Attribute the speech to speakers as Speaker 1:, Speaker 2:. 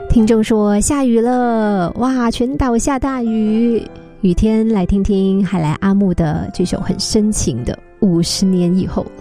Speaker 1: 听众说下雨了，哇，全岛下大雨。雨天来听听海来阿木的这首很深情的《50年以后》。